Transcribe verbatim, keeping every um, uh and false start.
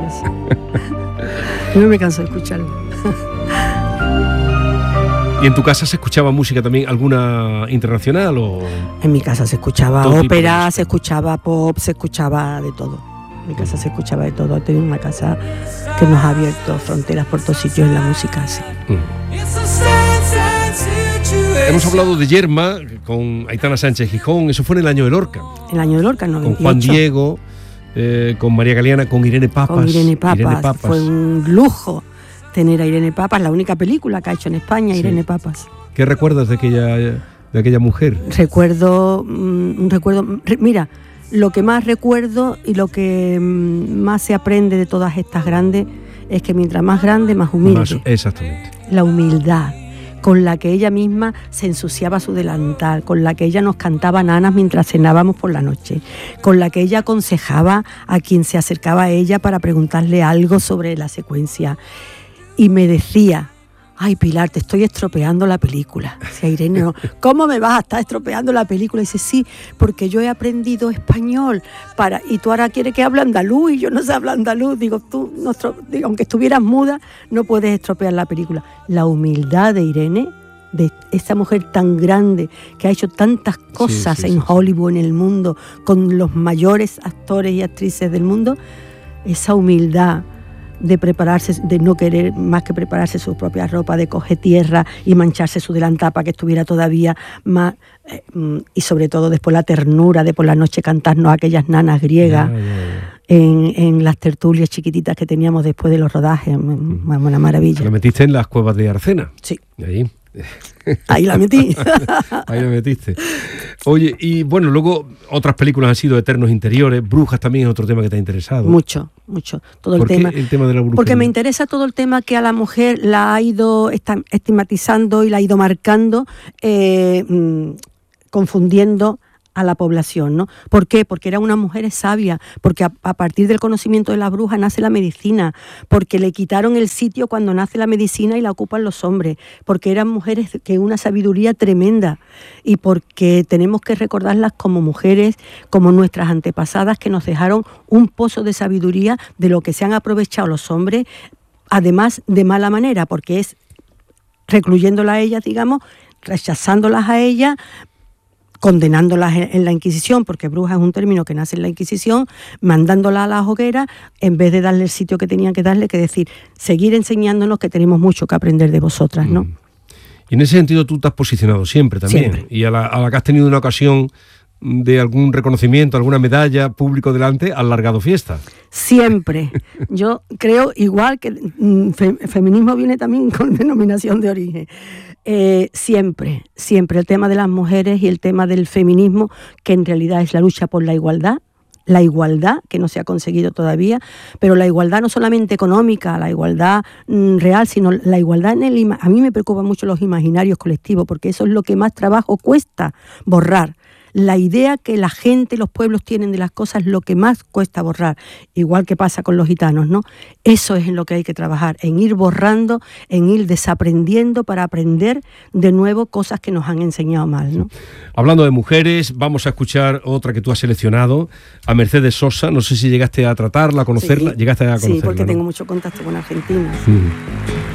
maravillosa. No me canso de escucharla. ¿Y en tu casa se escuchaba música también, alguna internacional o...? En mi casa se escuchaba ópera, se escuchaba pop, se escuchaba de todo. En mi casa se escuchaba de todo. Tengo una casa que nos ha abierto fronteras por todos sitios en la música, sí. Mm. Hemos hablado de Yerma con Aitana Sánchez Gijón, eso fue en el año de Lorca. El año de Lorca, noventa y ocho. Con Juan Diego, eh, con María Galeana, con Irene Papas. Con Irene Papas, Irene Papas. Fue un lujo tener a Irene Papas, la única película que ha hecho en España, sí. Irene Papas. ¿Qué recuerdas de aquella, de aquella mujer? Recuerdo, un recuerdo, mira, lo que más recuerdo y lo que más se aprende de todas estas grandes es que mientras más grande, más humilde. Más, exactamente. La humildad con la que ella misma se ensuciaba su delantal, con la que ella nos cantaba nanas mientras cenábamos por la noche, con la que ella aconsejaba a quien se acercaba a ella para preguntarle algo sobre la secuencia. Y me decía, ay Pilar, te estoy estropeando la película. Decía Irene, no, ¿cómo me vas a estar estropeando la película? Y dice, sí, porque yo he aprendido español para y tú ahora quieres que hable andaluz y yo no sé hablar andaluz. Digo, tú, nuestro, digo, aunque estuvieras muda, no puedes estropear la película. La humildad de Irene, de esa mujer tan grande que ha hecho tantas cosas sí, sí, en sí, Hollywood, en el mundo, con los mayores actores y actrices del mundo, esa humildad de prepararse, de no querer más que prepararse su propia ropa, de coger tierra y mancharse su delantal para que estuviera todavía más, eh, y sobre todo después la ternura de por la noche cantarnos aquellas nanas griegas yeah, yeah, yeah. En, en las tertulias chiquititas que teníamos después de los rodajes, mm. una maravilla. ¿La metiste en las cuevas de Arcena? Sí. Ahí. Ahí la metí. Ahí la metiste. Oye, y bueno, luego otras películas han sido Eternos Interiores, Brujas también es otro tema que te ha interesado. Mucho, mucho. Todo el ¿Por tema. qué el tema de la brujería? Porque me interesa todo el tema que a la mujer la ha ido estigmatizando y la ha ido marcando, eh, mmm, confundiendo a la población, ¿no? ¿Por qué? Porque eran unas mujeres sabias, porque a, a partir del conocimiento de la bruja nace la medicina, porque le quitaron el sitio cuando nace la medicina y la ocupan los hombres, porque eran mujeres que una sabiduría tremenda y porque tenemos que recordarlas como mujeres, como nuestras antepasadas que nos dejaron un pozo de sabiduría de lo que se han aprovechado los hombres, además de mala manera, porque es recluyéndolas a ellas, digamos, rechazándolas a ellas, condenándolas en la Inquisición, porque bruja es un término que nace en la Inquisición, mandándolas a la hoguera, en vez de darle el sitio que tenían que darle, que decir, seguir enseñándonos que tenemos mucho que aprender de vosotras, ¿no? Mm. Y en ese sentido tú te has posicionado siempre también, siempre. Y a la, a la que has tenido una ocasión de algún reconocimiento, alguna medalla público delante, has largado fiesta. Siempre. Yo creo igual que el fe, feminismo viene también con denominación de origen. Eh, siempre, siempre el tema de las mujeres y el tema del feminismo, que en realidad es la lucha por la igualdad, la igualdad que no se ha conseguido todavía, pero la igualdad no solamente económica, la igualdad mm, real, sino la igualdad en el... A mí me preocupan mucho los imaginarios colectivos, porque eso es lo que más trabajo cuesta borrar. La idea que la gente, los pueblos tienen de las cosas es lo que más cuesta borrar, igual que pasa con los gitanos, ¿no? Eso es en lo que hay que trabajar, en ir borrando, en ir desaprendiendo para aprender de nuevo cosas que nos han enseñado mal, ¿no? Hablando de mujeres, vamos a escuchar otra que tú has seleccionado, a Mercedes Sosa. No sé si llegaste a tratarla, a conocerla, sí, llegaste a conocerla. Sí, porque ¿no? tengo mucho contacto con Argentina. Sí.